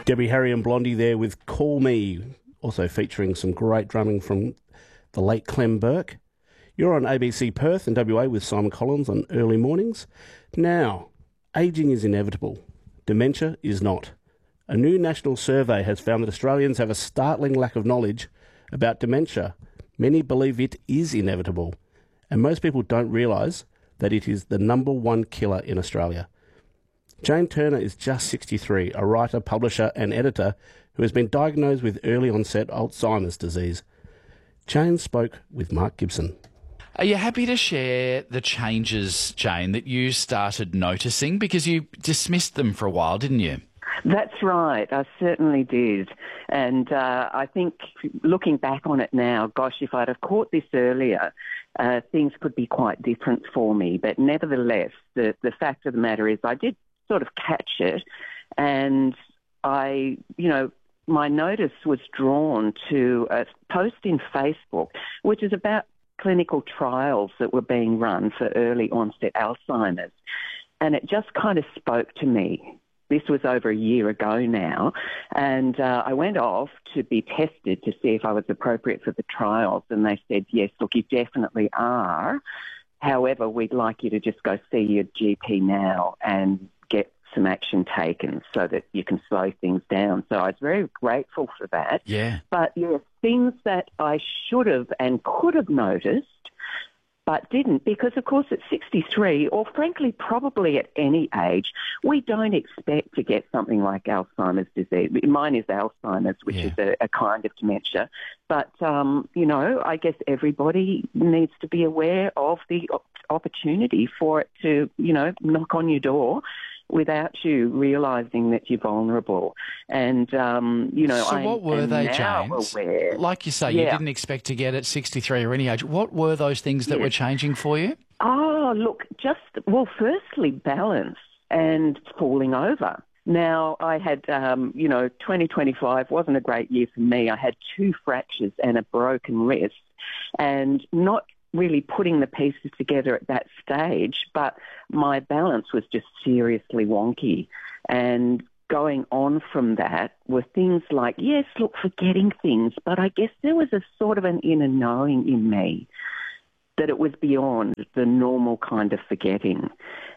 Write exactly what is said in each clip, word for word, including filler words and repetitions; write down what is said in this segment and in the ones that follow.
Debbie Harry and Blondie there with Call Me, also featuring some great drumming from the late Clem Burke. You're on A B C Perth and W A with Simon Collins on early mornings. Now, ageing is inevitable. Dementia is not. A new national survey has found that Australians have a startling lack of knowledge about dementia. Many believe it is inevitable, and most people don't realise that it is the number one killer in Australia. Jane Turner is just sixty-three, a writer, publisher and editor who has been diagnosed with early onset Alzheimer's disease. Jane spoke with Mark Gibson. Are you happy to share the changes, Jane, that you started noticing? Because you dismissed them for a while, didn't you? That's right. I certainly did. And uh, I think looking back on it now, gosh, if I'd have caught this earlier, uh, things could be quite different for me. But nevertheless, the, the fact of the matter is I did sort of catch it, and I, you know, my notice was drawn to a post in Facebook, which is about clinical trials that were being run for early onset Alzheimer's. And it just kind of spoke to me. This was over a year ago now, and uh, I went off to be tested to see if I was appropriate for the trials, and they said, yes, look, you definitely are. However, we'd like you to just go see your G P now and get some action taken so that you can slow things down. So I was very grateful for that. Yeah. But, yes, things that I should have and could have noticed but didn't, because, of course, at sixty-three, or frankly probably at any age, we don't expect to get something like Alzheimer's disease. Mine is Alzheimer's, which Yeah. is a, a kind of dementia. But, um, you know, I guess everybody needs to be aware of the op- opportunity for it to, you know, knock on your door without you realising that you're vulnerable. And, um, you know, so I what were am they, now James? aware. Like you say, you Yeah. didn't expect to get at sixty-three or any age. What were those things that Yeah. were changing for you? Oh, look, just, well, firstly, balance and falling over. Now, I had, um, you know, twenty twenty-five wasn't a great year for me. I had two fractures and a broken wrist, and not really putting the pieces together at that stage, but my balance was just seriously wonky. And going on from that were things like, yes, look, forgetting things, but I guess there was a sort of an inner knowing in me that it was beyond the normal kind of forgetting.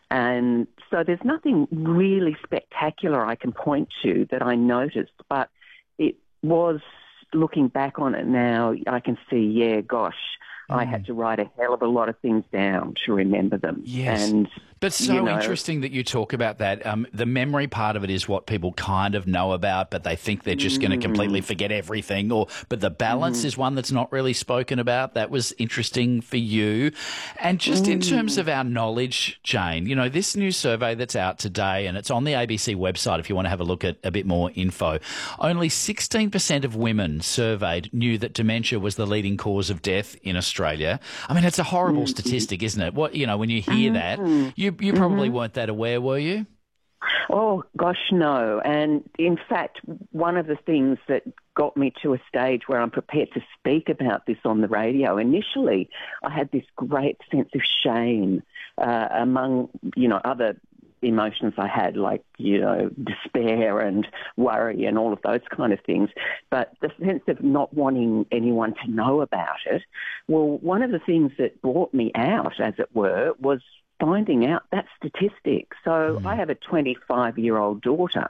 And so there's nothing really spectacular I can point to that I noticed, but it was, looking back on it now, I can see, yeah, gosh, I had to write a hell of a lot of things down to remember them. Yes. And, But so you know, interesting that you talk about that. Um, the memory part of it is what people kind of know about, but they think they're just going to completely forget everything. Or, but the balance is one that's not really spoken about. That was interesting for you. And just in terms of our knowledge, Jane, you know, this new survey that's out today, and it's on the A B C website if you want to have a look at a bit more info. Only sixteen percent of women surveyed knew that dementia was the leading cause of death in Australia. I mean, it's a horrible statistic, isn't it? What, you know, when you hear that, you You, you probably weren't that aware, were you? Oh, gosh, no. And in fact, one of the things that got me to a stage where I'm prepared to speak about this on the radio, initially I had this great sense of shame uh, among, you know, other emotions I had, like, you know, despair and worry and all of those kind of things. But the sense of not wanting anyone to know about it, well, one of the things that brought me out, as it were, was finding out that statistic. So mm. I have a twenty-five-year-old daughter.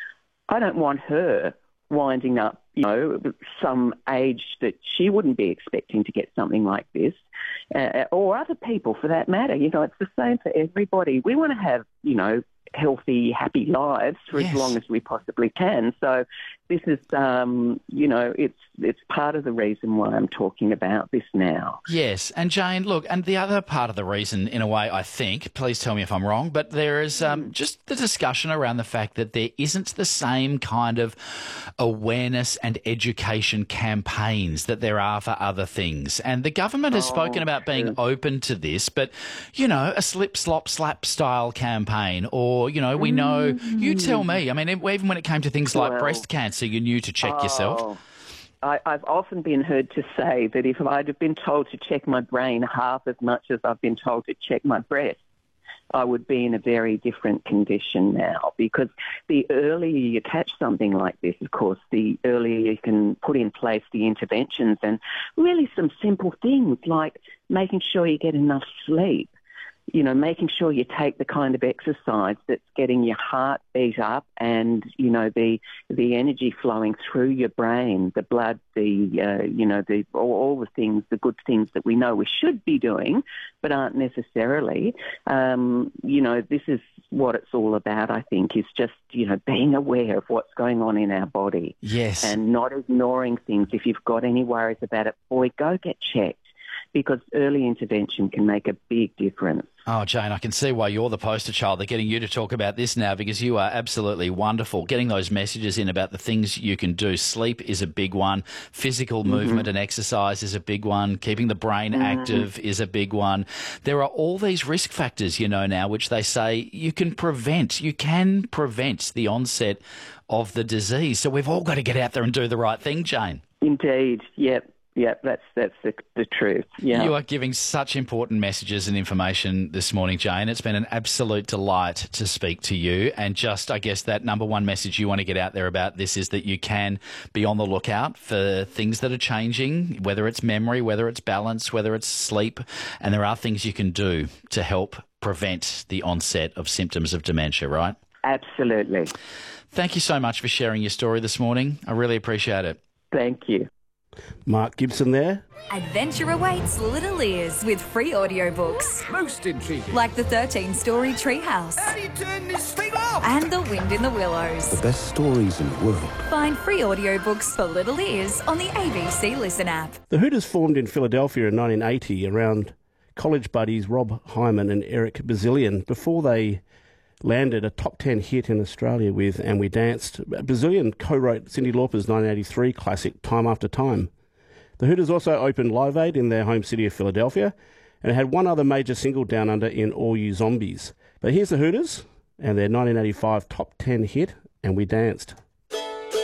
I don't want her winding up, you know, some age that she wouldn't be expecting to get something like this, uh, or other people for that matter. You know, it's the same for everybody. We want to have, you know, healthy, happy lives for Yes. as long as we possibly can. So this is, um, you know, it's it's part of the reason why I'm talking about this now. Yes. And Jane, look, and the other part of the reason, in a way, I think, please tell me if I'm wrong, but there is um, just the discussion around the fact that there isn't the same kind of awareness and education campaigns that there are for other things. And the government has Oh, spoken about being yeah. open to this, but, you know, a slip, slop, slap style campaign, or, you know, we know, you tell me, I mean, even when it came to things like Well, breast cancer, you knew to check oh, yourself. I, I've often been heard to say that if I'd have been told to check my brain half as much as I've been told to check my breast, I would be in a very different condition now, because the earlier you catch something like this, of course, the earlier you can put in place the interventions, and really some simple things like making sure you get enough sleep. You know, making sure you take the kind of exercise that's getting your heart beat up and, you know, the the energy flowing through your brain, the blood, the, uh, you know, the all, all the things, the good things that we know we should be doing but aren't necessarily. Um, you know, this is what it's all about, I think, is just, you know, being aware of what's going on in our body. Yes. And not ignoring things. If you've got any worries about it, boy, go get checked, because early intervention can make a big difference. Oh, Jane, I can see why you're the poster child. They're getting you to talk about this now, because you are absolutely wonderful. Getting those messages in about the things you can do. Sleep is a big one. Physical mm-hmm. movement and exercise is a big one. Keeping the brain mm-hmm. active is a big one. There are all these risk factors, you know, now, which they say you can prevent. You can prevent the onset of the disease. So we've all got to get out there and do the right thing, Jane. Indeed, yep. Yeah, that's that's the, the truth. Yeah. You are giving such important messages and information this morning, Jane. It's been an absolute delight to speak to you. And just, I guess, that number one message you want to get out there about this is that you can be on the lookout for things that are changing, whether it's memory, whether it's balance, whether it's sleep. And there are things you can do to help prevent the onset of symptoms of dementia, right? Absolutely. Thank you so much for sharing your story this morning. I really appreciate it. Thank you. Mark Gibson there. Adventure awaits little ears with free audiobooks. Most intriguing. Like the thirteen-story Treehouse. How do you turn this thing off? And The Wind in the Willows. The best stories in the world. Find free audiobooks for little ears on the A B C Listen app. The Hooters formed in Philadelphia in nineteen eighty around college buddies Rob Hyman and Eric Bazillion before they landed a top ten hit in Australia with And We Danced. Bazillion co-wrote Cyndi Lauper's nineteen eighty-three classic Time After Time. The Hooters also opened Live Aid in their home city of Philadelphia and had one other major single down under in All You Zombies. But here's the Hooters and their nineteen eighty-five top ten hit, And We Danced.